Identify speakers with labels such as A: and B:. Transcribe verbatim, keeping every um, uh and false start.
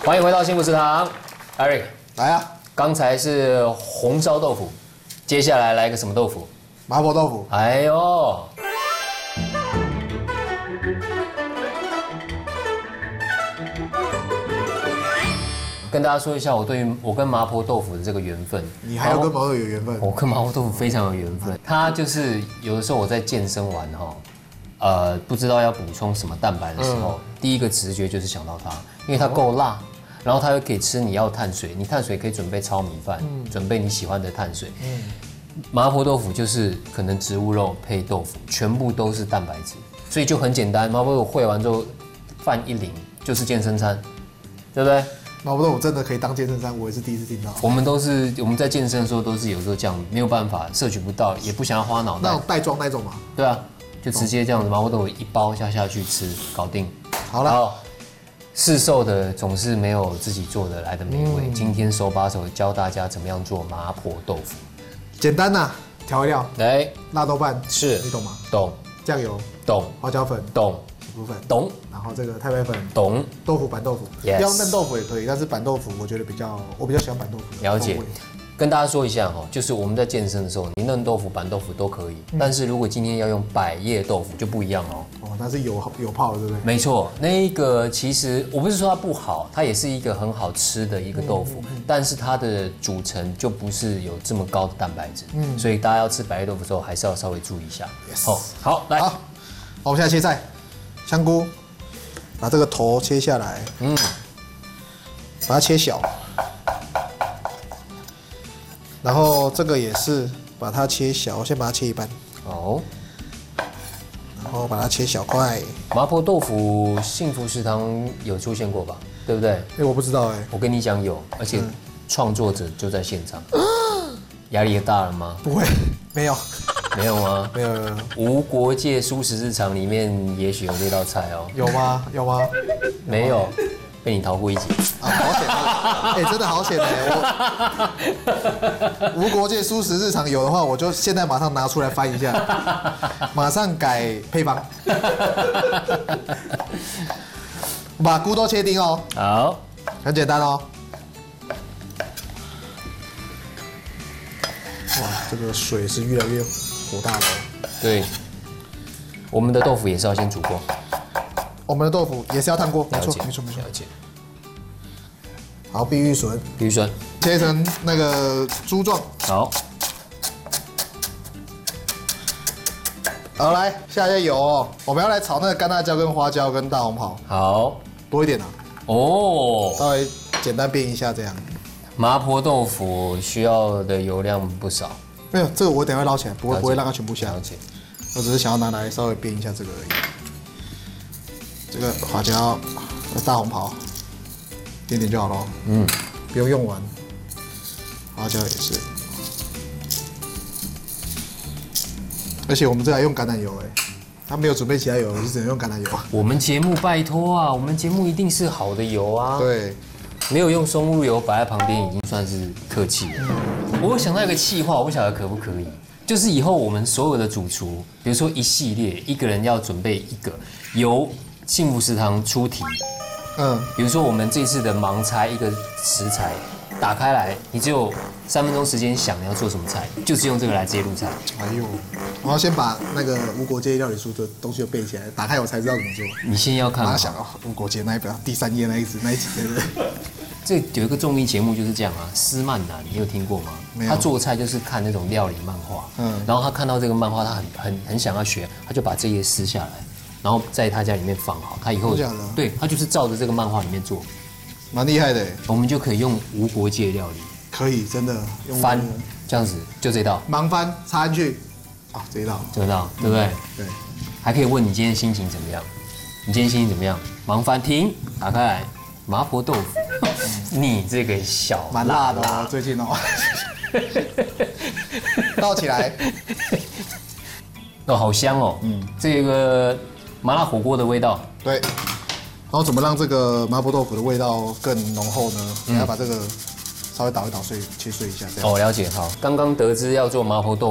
A: 欢迎回到幸福食堂 ，Eric
B: 来啊！
A: 刚才是红烧豆腐，接下来来个什么豆腐？
B: 麻婆豆腐。
A: 哎呦！跟大家说一下我对于我跟麻婆豆腐的这个缘分。
B: 你还要跟麻婆豆腐有缘分？
A: 我跟麻婆豆腐非常有缘分。它就是有的时候我在健身完哈，呃，不知道要补充什么蛋白的时候，嗯、第一个直觉就是想到它，因为它够辣，然后它又可以吃你要碳水，你碳水可以准备糙米饭，嗯、准备你喜欢的碳水。嗯、麻婆豆腐就是可能植物肉配豆腐，全部都是蛋白质，所以就很简单。麻婆豆腐烩完之后，饭一淋就是健身餐，对不对？
B: 麻婆豆腐真的可以当健身餐，我也是第一次听到。
A: 我们都是我们在健身的时候都是有时候这样，没有办法摄取不到，也不想要花脑袋。
B: 那种袋装那种吗？
A: 对啊，就直接这样子，麻婆豆腐一包下下去吃，搞定。
B: 好了，
A: 市售的总是没有自己做的来的美味。嗯、今天手把手教大家怎么样做麻婆豆腐，
B: 简单呐、啊，调味料，
A: 来，
B: 辣豆瓣
A: 是，
B: 你懂吗？
A: 懂。
B: 酱油，
A: 懂。
B: 花椒粉，
A: 懂。
B: 部分
A: 懂，
B: 然后这个太白粉
A: 懂，
B: 豆腐板豆腐，
A: yes.
B: 要嫩豆腐也可以，但是板豆腐我觉得比较，我比较喜欢板豆腐。
A: 了解，跟大家说一下哈，就是我们在健身的时候，你嫩豆腐、板豆腐都可以，嗯、但是如果今天要用百叶豆腐就不一样哦。
B: 哦，那是有有泡的，对不对？
A: 没错，那个其实我不是说它不好，它也是一个很好吃的一个豆腐，嗯嗯嗯、但是它的组成就不是有这么高的蛋白质，嗯，所以大家要吃百叶豆腐的时候还是要稍微注意一下。
B: Yes.
A: 哦，好，来，
B: 好，我们现在切菜，香菇。把这个头切下来，嗯，把它切小，然后这个也是把它切小，我先把它切一半，哦，然后把它切小块。
A: 麻婆豆腐幸福食堂有出现过吧？对不对？
B: 哎、欸，我不知道哎、欸，
A: 我跟你讲有，而且创作者就在现场，压力大了吗？
B: 不会，没有。
A: 没有吗？
B: 没有没有。
A: 无国界蔬食日常里面也许有这道菜哦。
B: 有吗？有吗？
A: 没有，被你逃过一劫。
B: 啊，好险！哎、欸，真的好险哎！我无国界蔬食日常有的话，我就现在马上拿出来翻一下，马上改配方。把菇都切丁哦。
A: 好，
B: 很简单哦。哇，这个水是越来越火大了。
A: 对，我们的豆腐也是要先煮过。
B: 我们的豆腐也是要烫过，没错，没错，没错。
A: 了解。
B: 好，碧玉笋，
A: 碧玉笋
B: 切成那个珠状。
A: 好。
B: 好，来下一些油哦，我们要来炒那个干辣椒、跟花椒、跟大红袍。
A: 好，
B: 多一点啊。
A: 哦，
B: 稍微简单煸一下这样。
A: 麻婆豆腐需要的油量不少。
B: 没有，这个我等会捞起来，不会不会让它全部下。
A: 了解。
B: 我只是想要拿来稍微煸一下这个而已。这个花椒、大红袍，点点就好了。嗯，不用用完。花椒也是。而且我们这还用橄榄油哎，他没有准备其他油，就只能用橄榄油。
A: 我们节目拜托啊，我们节目一定是好的油啊。
B: 对。
A: 没有用松露油摆在旁边，已经算是客气了。我有想到一个企划，我不晓得可不可以，就是以后我们所有的主厨，比如说一系列，一个人要准备一个由幸福食堂出题，嗯，比如说我们这次的盲猜一个食材，打开来，你只有三分钟时间想你要做什么菜，就是用这个来直接入菜。
B: 哎呦，我要先把那个无国界料理书的东西都背起来，打开我才知道怎么做。
A: 你先要看。
B: 马上想哦，无国界那一本第三页那一只那一集，对不对？
A: 这有一个综艺节目就是这样啊，施曼南，你有听过吗？
B: 没有。
A: 他做菜就是看那种料理漫画，嗯，然后他看到这个漫画，他很很很想要学，他就把这页撕下来，然后在他家里面放好，他以后对他就是照着这个漫画里面做，
B: 蛮厉害的。
A: 我们就可以用无国界料理，
B: 可以真的用
A: 翻这样子，就这道
B: 盲翻插进去，啊，这一道
A: 这道对不对？
B: 对，
A: 还可以问你今天心情怎么样？你今天心情怎么样？盲翻停，打开来。麻婆豆腐，你这个小
B: 蛮辣的哦，最近哦，倒起来，
A: 哦，好香哦，嗯，这个麻辣火锅的味道，
B: 对，然后怎么让这个麻婆豆腐的味道更浓厚呢？你要把这个稍微捣一捣碎，切碎一下，这样。
A: 哦，了解，好，刚刚得知要做麻婆豆腐。